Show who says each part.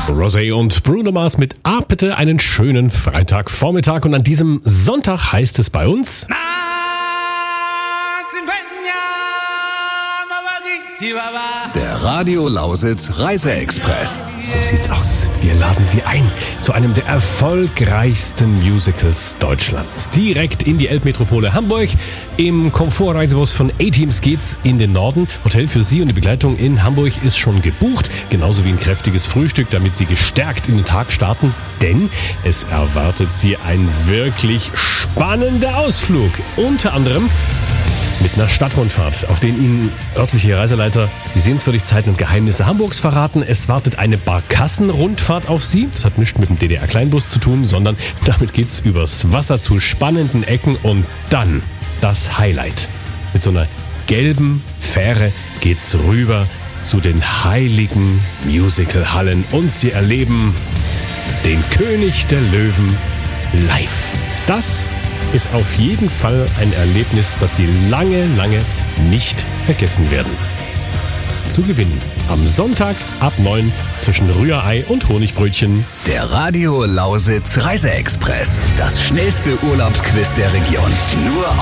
Speaker 1: Rosé und Bruno Mars mit Apete, einen schönen Freitagvormittag. Und an diesem Sonntag heißt es bei uns...
Speaker 2: Der Radio Lausitz Reiseexpress.
Speaker 1: So sieht's aus. Wir laden Sie ein zu einem der erfolgreichsten Musicals Deutschlands. Direkt in die Elbmetropole Hamburg. Im Komfortreisebus von A-Teams geht's in den Norden. Hotel für Sie und die Begleitung in Hamburg ist schon gebucht. Genauso wie ein kräftiges Frühstück, damit Sie gestärkt in den Tag starten. Denn es erwartet Sie ein wirklich spannender Ausflug. Unter anderem mit einer Stadtrundfahrt, auf denen Ihnen örtliche Reiseleiter die Sehenswürdigkeiten und Geheimnisse Hamburgs verraten. Es wartet eine Barkassenrundfahrt auf Sie. Das hat nichts mit dem DDR-Kleinbus zu tun, sondern damit geht's übers Wasser zu spannenden Ecken und dann das Highlight. Mit so einer gelben Fähre geht's rüber zu den heiligen Musicalhallen und Sie erleben den König der Löwen live. Das ist auf jeden Fall ein Erlebnis, das Sie lange, lange nicht vergessen werden. Zu gewinnen am Sonntag ab 9 zwischen Rührei und Honigbrötchen.
Speaker 2: Der Radio Lausitz Reiseexpress. Das schnellste Urlaubsquiz der Region. Nur